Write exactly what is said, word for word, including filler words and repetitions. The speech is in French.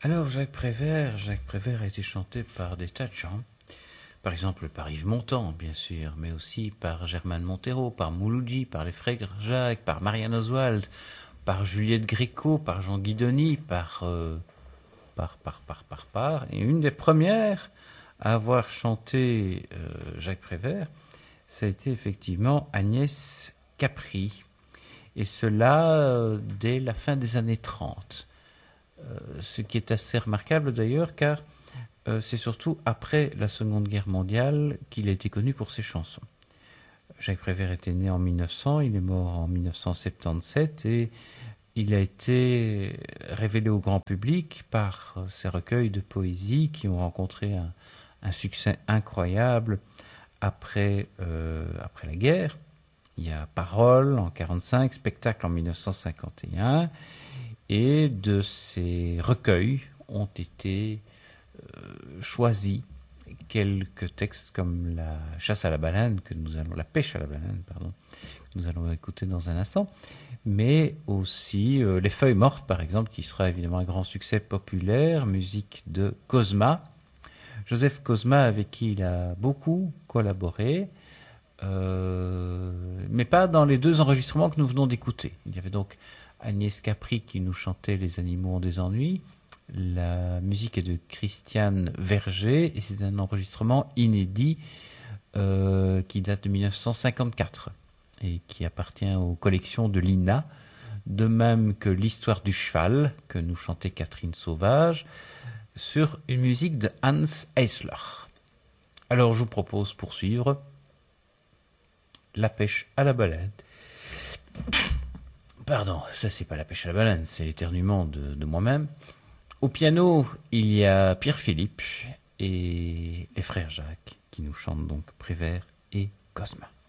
Alors, Jacques Prévert, Jacques Prévert a été chanté par des tas de gens. Par exemple, par Yves Montand, bien sûr, mais aussi par Germaine Montero, par Mouloudji, par les frères Jacques, par Marianne Oswald, par Juliette Gréco, par Jean Guidoni, par, euh, par, par, par, par, par. Et une des premières à avoir chanté euh, Jacques Prévert, ça a été effectivement Agnès Capri. Et cela euh, dès la fin des années trente. Euh, ce qui est assez remarquable d'ailleurs, car euh, c'est surtout après la Seconde Guerre mondiale qu'il a été connu pour ses chansons. Jacques Prévert était né en mille neuf cents, il est mort en mille neuf cent soixante-dix-sept et il a été révélé au grand public par ses recueils de poésie qui ont rencontré un, un succès incroyable après, euh, après la guerre. Il y a Paroles en mille neuf cent quarante-cinq, Spectacle en mille neuf cent cinquante et un, et de ces recueils ont été euh, choisis quelques textes comme la chasse à la baleine que nous allons, la pêche à la baleine, pardon, que nous allons écouter dans un instant, mais aussi euh, Les Feuilles mortes, par exemple, qui sera évidemment un grand succès populaire, musique de Cosma, Joseph Cosma, avec qui il a beaucoup collaboré, euh, mais pas dans les deux enregistrements que nous venons d'écouter. Il y avait donc Agnès Capri qui nous chantait Les animaux ont des ennuis. La musique est de Christiane Verger et c'est un enregistrement inédit euh, qui date de mille neuf cent cinquante-quatre et qui appartient aux collections de l'I N A, de même que L'histoire du cheval que nous chantait Catherine Sauvage sur une musique de Hans Eisler. Alors je vous propose pour suivre La pêche à la baleine. Pardon, ça c'est pas La pêche à la baleine, c'est l'éternuement de, de moi-même. Au piano, il y a Pierre Philippe et les frères Jacques qui nous chantent donc Prévert et Cosma.